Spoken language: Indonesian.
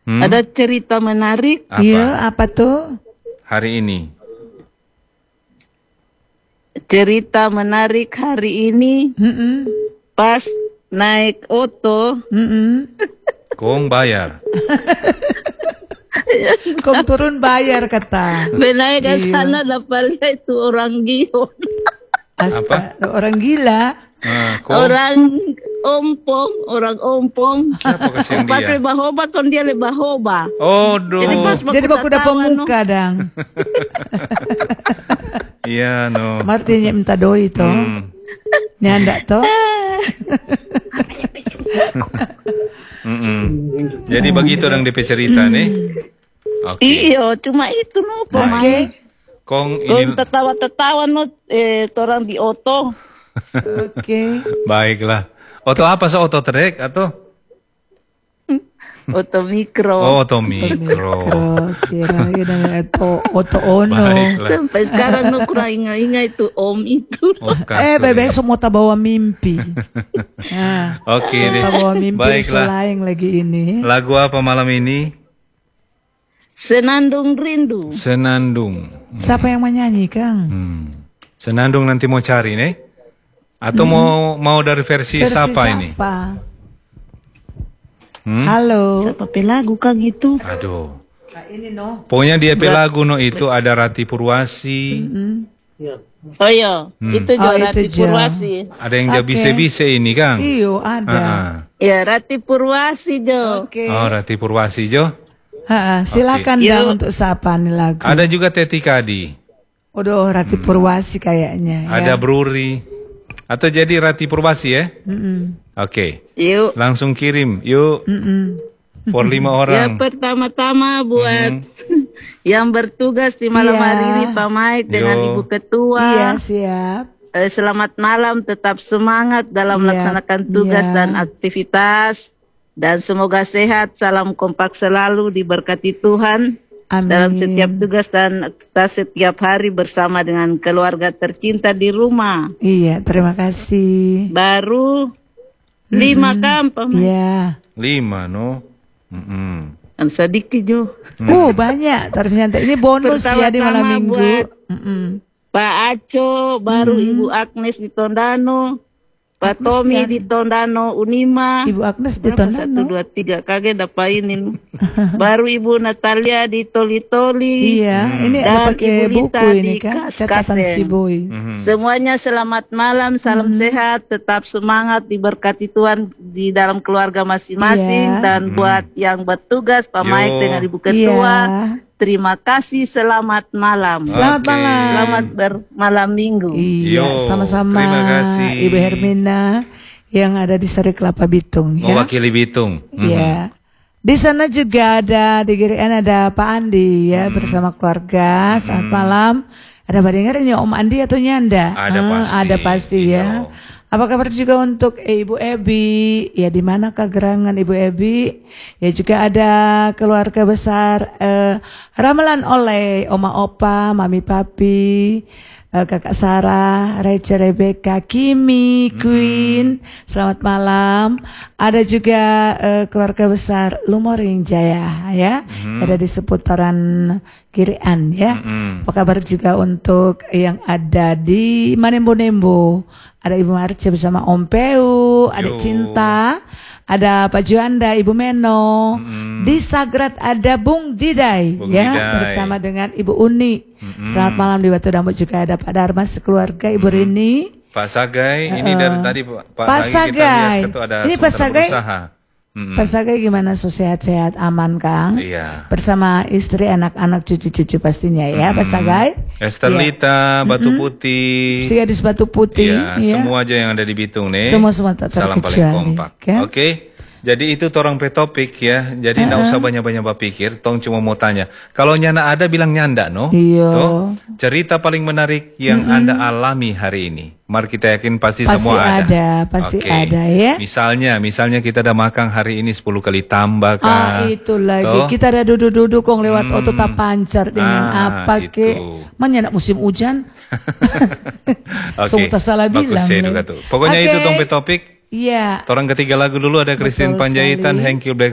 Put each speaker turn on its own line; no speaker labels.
Ada cerita menarik.
Iya, apa tuh?
Hari ini.
Cerita menarik hari ini. Pas naik oto.
Kong bayar.
Kong turun bayar kata.
Naik ke sana dapatnya itu orang gila.
Astaga, orang gila.
Orang ompong.
Siapa kasih
Pas
dia?
lebahoba kon dia lebahoba.
Oh, do.
Jadi baku udah pemuka dang.
Iya, no.
Martinya minta doi toh. Nyanda toh.
Jadi begitu orang DP cerita nih. Oke.
Iya, cuma itu no pemain.
Kong
Kong
ini
tertawa no orang di oto.
Oke.
baiklah. Oto apa oto trek atau?
Oto mikro.
Oh, oto mikro.
Kira itu oto ono.
Baiklah.
Sampai sekarang no kurang ingat itu om itu.
Oh, kartu
Bebe
ya.
semua tak bawa mimpi. Nah,
Oke deh.
tak bawa mimpi
Baiklah.
selain lagi ini.
Lagu apa malam ini?
Senandung rindu.
Senandung.
Siapa yang menyanyi, Kang?
Senandung nanti mau cari nih? Atau mau dari versi siapa ini?
Halo.
Siapa pelagu Kang itu?
Aduh.
Nah, ini no.
Pokoknya dia pelagu no itu ada Rati Purwasi.
Oh iya, itu
Oh,
juga Rati
itu Jo.
Purwasi.
Ada yang bise-bise ini, Kang.
Iyo ada.
Ya Rati Purwasi Jo.
Oke.
Oh, Rati Purwasi Jo.
Silakan dang untuk siapa nih lagu.
Ada juga Teti Kadi.
Udah Rati Purwasi kayaknya.
Ada
Ya.
Bruri. Atau jadi Rati Purwasi ya? Oke.
Yuk.
Langsung kirim. Yuk. For 5
Ya
orang.
pertama-tama buat yang bertugas di malam
Iya.
hari ini Pak Mike dengan
Yo.
Ibu Ketua.
Iya, siap.
Selamat malam, tetap semangat dalam
Iya,
melaksanakan tugas
iya.
dan aktivitas. Dan semoga sehat, salam kompak selalu, diberkati Tuhan.
Amin.
Dalam setiap tugas dan aktivitas setiap hari bersama dengan keluarga tercinta di rumah.
Iya, terima kasih.
Baru 5 kan Pak Mike?
Iya.
5 no.
Kan sedikit Jo.
Banyak. Terus nyantai. Ini bonus ya di malam
Pertama-tama
minggu.
buat Pak Aco, baru Ibu Agnes di Tondano, Pak Tommy di Tondano Unima.
Ibu Agnes di
Berapa? 1,
Tondano.
2, 3 kaget dapainin. Baru Ibu Natalia di Toli-Toli.
Iya, ini
Dan
ada pakai
Ibu
buku
Lita
ini
di
kan,
Kasen.
catatan si Boy.
Semuanya selamat malam, salam sehat, tetap semangat, diberkati Tuhan di dalam keluarga masing-masing.
Iya.
Dan buat yang bertugas, Pak
Yo.
Mike dengan Ibu Ketua,
Iya.
terima kasih, selamat malam.
Selamat
Oke.
malam.
Selamat bermalam minggu.
Iya,
Yo,
sama-sama.
terima kasih.
Ibu Hermina yang ada di Sari Kelapa Bitung ya.
Mewakili Bitung.
Iya. Di sana juga ada di Girian ada Pak Andi ya bersama keluarga. Selamat malam. Ada badengar ini Om Andi atau Nyanda?
Ada pasti.
Ada pasti ya.
Iya.
Apa kabar juga untuk Ibu Ebi? Ya di manakah gerangan Ibu Ebi? Ya juga ada keluarga besar ramalan oleh Oma Opa, Mami Papi, Kakak Sarah, Reca, Rebecca, Kimi, Queen. Selamat malam. Ada juga keluarga besar Lumoring Jaya ya. Ada di seputaran Kirian ya. Apa kabar juga untuk yang ada di Manembo-Nembo? Ada Ibu Marce bersama Om Peu, ada
Yo.
Cinta, ada Pak Juanda, Ibu Meno. Di Sagrat ada Bung Didai
Bung
ya
Didai.
bersama dengan Ibu Uni. Selamat malam di Batu Dambu juga ada Pak Dharma sekeluarga, Ibu Rini.
Pak Sagai, ini dari tadi Pak
Pak
Sagai kita
Sagai.
lihat ada
Ini Pak
sementara
Sagai.
berusaha.
Pak Sagai gimana? Sehat-sehat, aman Kang?
Iya.
Bersama istri, anak-anak, cucu-cucu pastinya ya Pak Sagai.
Esterlita, Batu Putih.
Si gadis Batu Putih.
Iya,
ya.
semua aja yang ada di Bitung nih.
Semua tak
Salam paling
terkecuali,
kompak.
kan?
Oke. Jadi itu torong pe topik ya. Jadi nggak usah banyak-banyak berpikir. Tong cuma mau tanya. Kalau nyana ada bilang nyanda no.
Iya.
Toh, cerita paling menarik yang Anda alami hari ini. Mari kita yakin pasti
Pasti
semua ada.
pasti
Oke.
ada ya.
Misalnya kita ada makan hari ini 10 kali tambah kah?
Itu lagi.
Toh?
Kita ada duduk-duduk kong lewat otot tak pancar dengan apa
itu.
ke. Mana nak musim hujan. Semua tak salah
Bagus
bilang.
saya
Le.
juga tuh. Pokoknya itu
Oke.
tong pe topik.
Iya.
Orang ketiga lagu dulu ada Christine
Betul
Panjaitan,
sekali.
Hanky Black